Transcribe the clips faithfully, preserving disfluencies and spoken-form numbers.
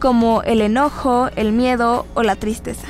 como el enojo, el miedo o la tristeza.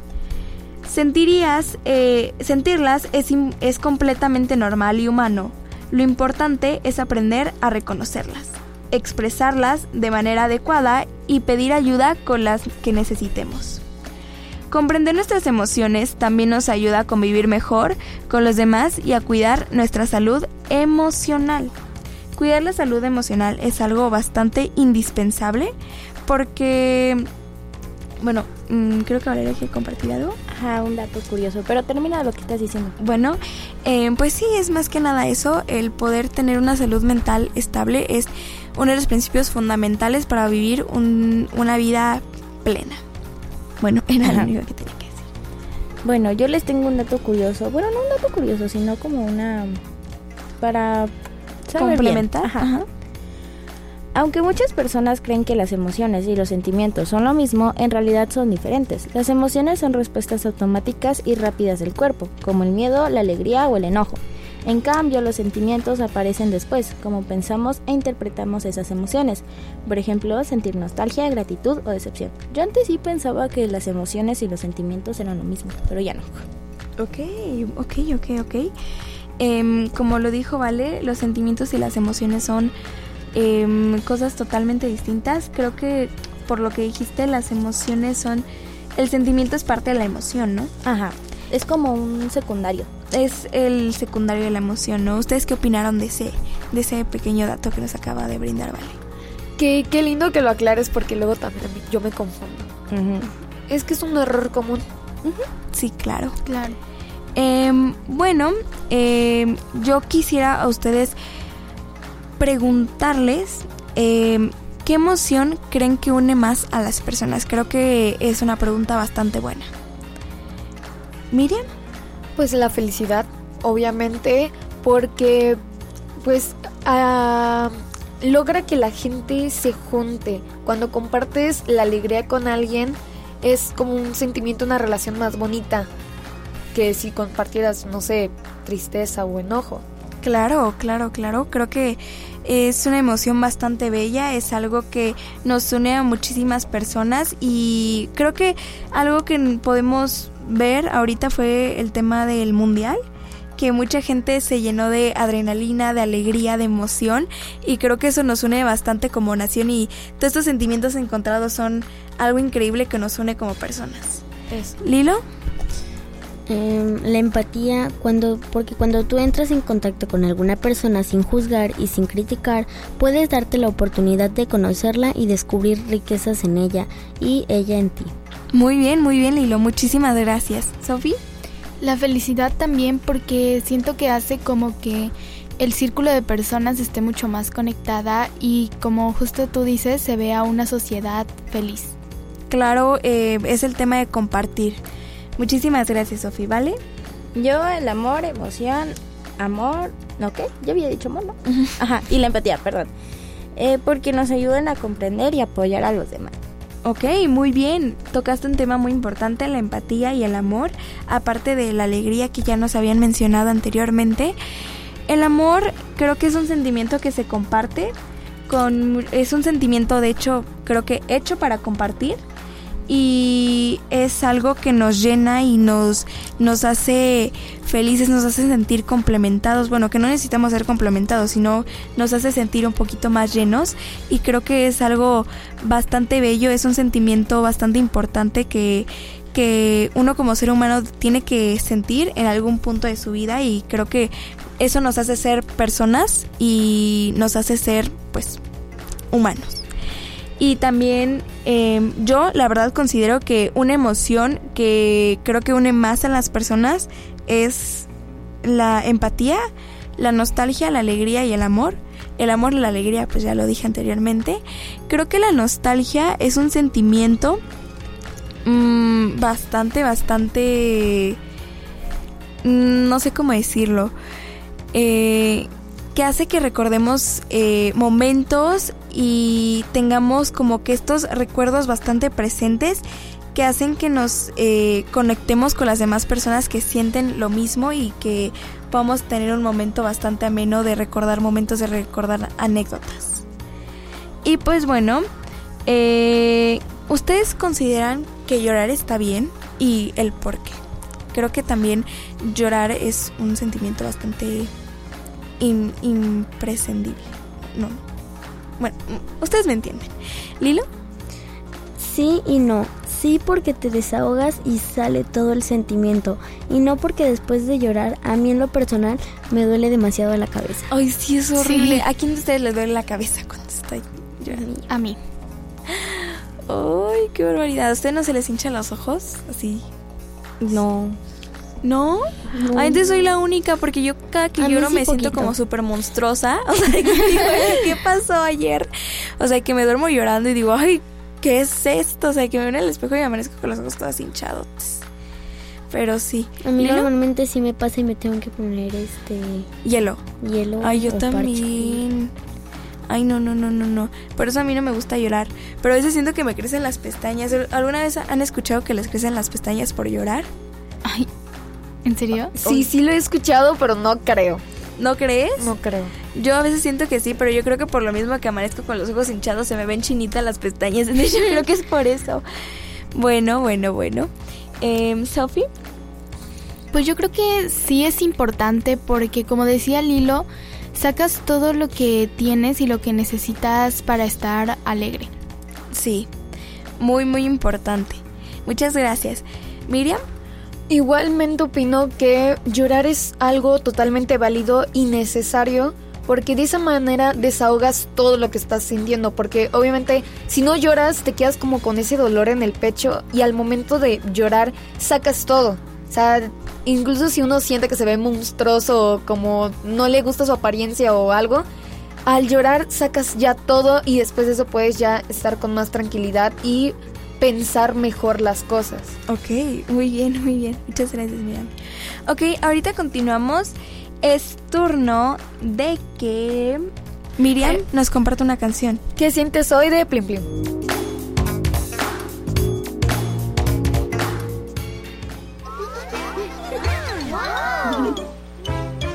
Sentirías, eh, sentirlas es, es completamente normal y humano. Lo importante es aprender a reconocerlas, expresarlas de manera adecuada y pedir ayuda con las que necesitemos. Comprender nuestras emociones también nos ayuda a convivir mejor con los demás y a cuidar nuestra salud emocional. Cuidar la salud emocional es algo bastante indispensable porque, bueno, mmm, creo que Valeria quiere compartir algo. Ajá, un dato curioso, pero termina lo que estás diciendo. Bueno, eh, pues sí, es más que nada eso, el poder tener una salud mental estable es uno de los principios fundamentales para vivir un, una vida plena. Bueno, era lo único que tenía que decir. Bueno, yo les tengo un dato curioso, bueno, no un dato curioso, sino como una, para complementar. Ajá. Ajá. Aunque muchas personas creen que las emociones y los sentimientos son lo mismo, en realidad son diferentes. Las emociones son respuestas automáticas y rápidas del cuerpo, como el miedo, la alegría o el enojo. En cambio, los sentimientos aparecen después, como pensamos e interpretamos esas emociones. Por ejemplo, sentir nostalgia, gratitud o decepción. Yo antes sí pensaba que las emociones y los sentimientos eran lo mismo, pero ya no. Ok, ok, ok, ok. Eh, como lo dijo Vale, los sentimientos y las emociones son Eh, cosas totalmente distintas. Creo que por lo que dijiste, las emociones son, el sentimiento es parte de la emoción, ¿no? Ajá, es como un secundario. Es el secundario de la emoción, ¿no? ¿Ustedes qué opinaron de ese, de ese pequeño dato que nos acaba de brindar Vale? Qué, qué lindo que lo aclares porque luego también yo me confundo. Uh-huh. Es que es un error común. Uh-huh. Sí, claro. Claro. Eh, bueno, eh, yo quisiera a ustedes preguntarles eh, ¿qué emoción creen que une más a las personas? Creo que es una pregunta bastante buena. ¿Miriam? Pues la felicidad, obviamente, porque pues uh, logra que la gente se junte. Cuando compartes la alegría con alguien es como un sentimiento, una relación más bonita que si compartieras, no sé, tristeza o enojo. Claro, claro, claro. Creo que es una emoción bastante bella, es algo que nos une a muchísimas personas y creo que algo que podemos ver ahorita fue el tema del mundial, que mucha gente se llenó de adrenalina, de alegría, de emoción y creo que eso nos une bastante como nación y todos estos sentimientos encontrados son algo increíble que nos une como personas. Eso. ¿Lilo? Eh, la empatía, cuando porque cuando tú entras en contacto con alguna persona sin juzgar y sin criticar, puedes darte la oportunidad de conocerla y descubrir riquezas en ella y ella en ti. Muy bien, muy bien, Lilo, muchísimas gracias. ¿Sofi? La felicidad también, porque siento que hace como que el círculo de personas esté mucho más conectada y como justo tú dices, se vea una sociedad feliz. Claro, eh, es el tema de compartir. Muchísimas gracias, Sofi, ¿vale? Yo el amor, emoción, amor, ¿no qué? Ya había dicho amor, ¿no? Uh-huh. Ajá, y la empatía, perdón. Eh, porque nos ayudan a comprender y apoyar a los demás. Ok, muy bien. Tocaste un tema muy importante, la empatía y el amor, aparte de la alegría que ya nos habían mencionado anteriormente. El amor creo que es un sentimiento que se comparte, con, es un sentimiento de hecho, creo que hecho para compartir. Y es algo que nos llena y nos, nos hace felices, nos hace sentir complementados. Bueno, que no necesitamos ser complementados, sino nos hace sentir un poquito más llenos. Y creo que es algo bastante bello, es un sentimiento bastante importante que, que uno como ser humano tiene que sentir en algún punto de su vida. Y creo que eso nos hace ser personas y nos hace ser, pues, humanos. Y también eh, yo la verdad considero que una emoción que creo que une más a las personas es la empatía, la nostalgia, la alegría y el amor. El amor y la alegría, pues ya lo dije anteriormente. Creo que la nostalgia es un sentimiento mmm, bastante, bastante... Mmm, no sé cómo decirlo. Eh... que hace que recordemos eh, momentos y tengamos como que estos recuerdos bastante presentes que hacen que nos eh, conectemos con las demás personas que sienten lo mismo y que podamos tener un momento bastante ameno de recordar momentos, de recordar anécdotas. Y pues bueno, Eh, ¿Ustedes consideran que llorar está bien? Y el por qué. Creo que también llorar es un sentimiento bastante in, imprescindible. No, bueno, ustedes me entienden. ¿Lilo? Sí y no. Sí, porque te desahogas y sale todo el sentimiento. Y no porque después de llorar, a mí en lo personal, me duele demasiado la cabeza. Ay, sí, es horrible. Sí. ¿A quién de ustedes les duele la cabeza cuando estoy llorando? A mí. Ay, qué barbaridad. ¿A ustedes no se les hinchan los ojos? Así. No. ¿No? No. Ay, entonces soy la única, porque yo cada que A mí lloro sí me siento poquito. como súper monstruosa. O sea, que digo, ¿qué pasó ayer? O sea, que me duermo llorando y digo, ay, ¿qué es esto? O sea, que me veo en el espejo y me amanezco con los ojos todos hinchados. Pero sí. A mí ¿Lilo? normalmente sí me pasa y me tengo que poner este Hielo. hielo. Ay, yo o parche. también. Ay, no, no, no, no, no. Por eso a mí no me gusta llorar. Pero a veces siento que me crecen las pestañas. ¿Alguna vez han escuchado que les crecen las pestañas por llorar? Ay, ¿en serio? Sí, sí lo he escuchado, pero no creo. ¿No crees? No creo. Yo a veces siento que sí, pero yo creo que por lo mismo que amanezco con los ojos hinchados se me ven chinitas las pestañas. Entonces yo creo que es por eso. Bueno, bueno, bueno. Eh, ¿Sophie? Pues yo creo que sí es importante porque, como decía Lilo, sacas todo lo que tienes y lo que necesitas para estar alegre. Sí, muy, muy importante. Muchas gracias. ¿Miriam? Igualmente opino que llorar es algo totalmente válido y necesario, porque de esa manera desahogas todo lo que estás sintiendo, porque obviamente si no lloras te quedas como con ese dolor en el pecho y al momento de llorar sacas todo. O sea, incluso si uno siente que se ve monstruoso o como no le gusta su apariencia o algo, al llorar sacas ya todo y después de eso puedes ya estar con más tranquilidad y pensar mejor las cosas. Ok, muy bien, muy bien. Muchas gracias, Miriam. Ok, ahorita continuamos. Es turno de que Miriam Eh. nos comparte una canción. ¿Qué sientes hoy de Plim Plim?